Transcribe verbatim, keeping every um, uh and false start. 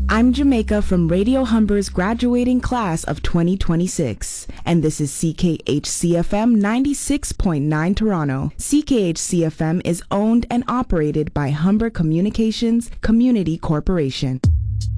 I'm Jamaica from Radio Humber's graduating class of twenty twenty-six, and this is C K H C F M ninety-six point nine Toronto. C K H C F M is owned and operated by Humber Communications Community Corporation.